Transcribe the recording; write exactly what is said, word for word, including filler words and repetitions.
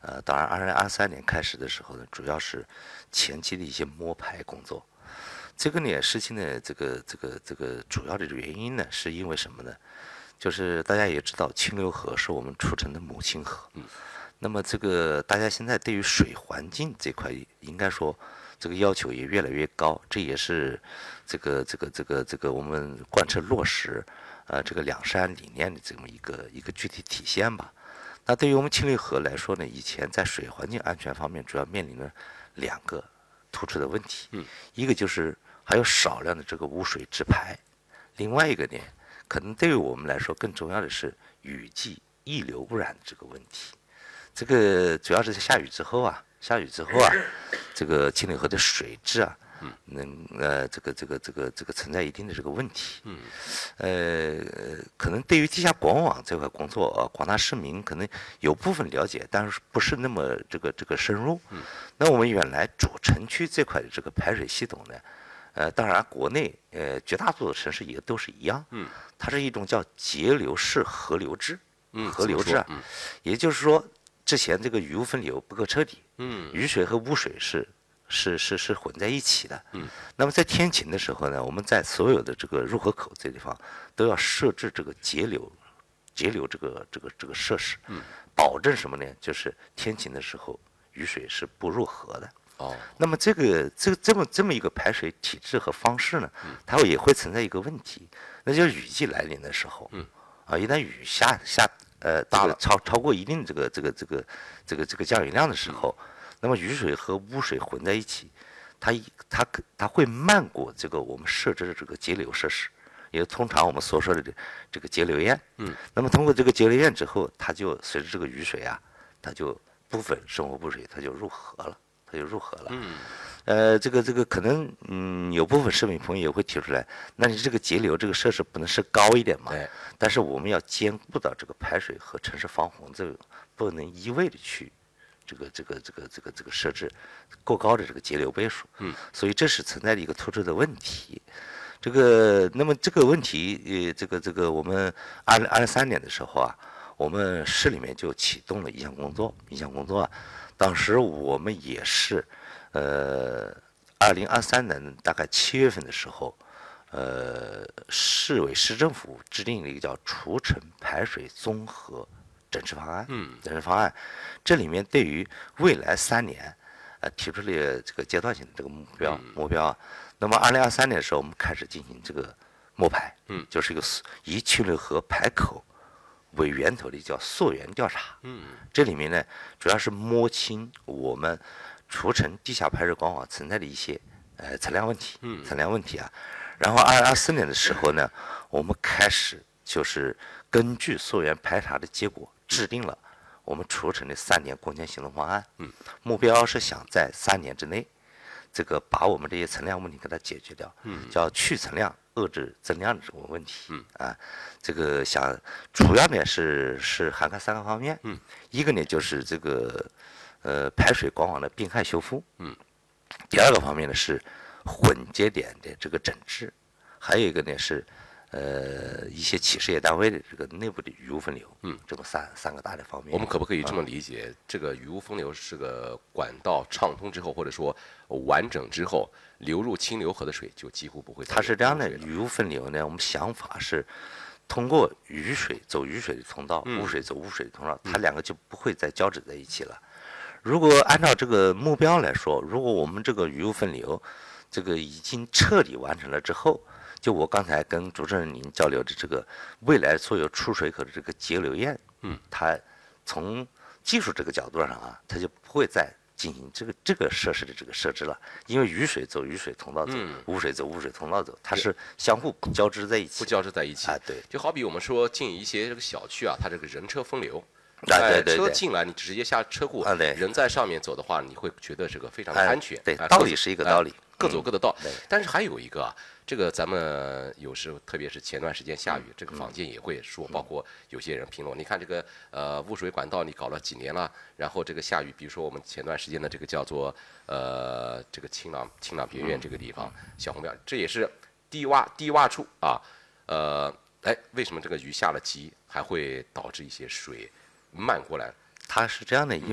呃，当然，二零二三年开始的时候呢，主要是前期的一些摸排工作。这个呢，事情呢，这个这个这个主要的原因呢，是因为什么呢？就是大家也知道，清流河是我们出城的母亲河。嗯。那么这个大家现在对于水环境这块，应该说这个要求也越来越高，这也是这个这个这个这个我们贯彻落实呃这个两山理念的这么一个一个具体体现吧。那对于我们清流河来说呢，以前在水环境安全方面主要面临了两个突出的问题。嗯。一个就是还有少量的这个污水直排，另外一个呢，可能对于我们来说更重要的是雨季溢流污染的这个问题。这个主要是在下雨之后啊，下雨之后啊，这个清流河的水质啊，能呃这个这个这个这个存在一定的这个问题。嗯。呃，可能对于地下管网这块工作，呃，广大市民可能有部分了解，但是不是那么这个这个深入。嗯。那我们原来主城区这块的这个排水系统呢，呃，当然国内呃绝大多数城市也都是一样。嗯。它是一种叫节流式河流制。嗯。河流制啊，嗯、也就是说。之前这个雨污分流不够彻底，嗯，雨水和污水是是是是混在一起的，嗯，那么在天晴的时候呢，我们在所有的这个入河口这地方都要设置这个节流节流这个这个这个设施，嗯，保证什么呢？就是天晴的时候雨水是不入河的。哦，那么这个这个这么这么一个排水体制和方式呢，它也会存在一个问题，那就是雨季来临的时候，嗯，啊，一旦雨下下。呃，大了超超过一定这个这个这个这个这个降雨量的时候，那么雨水和污水混在一起，它它它会漫过这个我们设置的这个节流设施，也通常我们所说的这个节流堰。嗯。那么通过这个节流堰之后，它就随着这个雨水啊，它就部分生活污水它就入河了，它就入河了。嗯。呃，这个这个可能，嗯，有部分市民朋友也会提出来，那你这个节流这个设施不能设高一点吗？对。但是我们要兼顾到这个排水和城市防洪，这个不能一味的去，这个这个这个这个这个设置过高的这个节流倍数。嗯。所以这是存在的一个突出的问题。这个，那么这个问题，呃，这个这个我们二零二三年的时候啊，我们市里面就启动了一项工作，一项工作啊，当时我们也是。呃，二零二三年大概七月份的时候，呃，市委市政府制定了一个叫除城排水综合整治方案。嗯，整治方案，这里面对于未来三年，呃，提出了这个阶段性的这个目标目标啊。那么二零二三年的时候，我们开始进行这个摸排，嗯，就是一个以清流河排口为源头的叫溯源调查。嗯，这里面呢，主要是摸清我们。除城地下排水管网存在的一些呃测量问题，嗯，测量问题啊。然后二零二四年的时候呢，我们开始就是根据溯源排查的结果，制定了我们除城的三年攻坚行动方案。嗯，目标是想在三年之内，这个把我们这些存量问题给它解决掉。嗯，叫去存量、遏制增量的这个问题。嗯，啊，这个想主要呢是是涵盖三个方面。嗯，一个呢就是这个。呃，排水管网的病害修复。嗯。第二个方面呢是混节点的这个整治，还有一个呢是呃一些企事业单位的这个内部的雨污分流。嗯，这么三三个大的方面。 我们可不可以这么理解，嗯、这个雨污分流是个管道畅通之后，或者说完整之后，流入清流河的水就几乎不会。 它是这样的，雨污分流呢，我们想法是。通过雨水走雨水的通道，污水走污水的通道，嗯、它两个就不会再交织在一起了。如果按照这个目标来说，如果我们这个雨污分流，这个已经彻底完成了之后，就我刚才跟主持人您交流的这个未来所有出水口的这个节流堰，嗯，它从技术这个角度上啊，它就不会再进行这个这个设施的这个设置了，因为雨水走雨水通道走，嗯、污水走污水通道走，它是相互不交织在一起， 不交织在一起啊，对， 就好比我们说进一些这个小区啊，它这个人车分流。 啊，对对车进来，你直接下车库， 啊、对， 人在上面走的话，你会觉得这个非常的安全。 哎、对，道理是一个道理， 各走各的道。 嗯、 但是还有一个啊，这个咱们有时候，特别是前段时间下雨，嗯、这个坊间也会说，嗯、包括有些人评论，你看这个呃污水管道你搞了几年了，然后这个下雨，比如说我们前段时间的这个叫做呃这个清朗清朗别院这个地方，嗯、小红庙，这也是低洼低洼处啊，呃，哎，为什么这个雨下了急，还会导致一些水漫过来？ 它是这样的，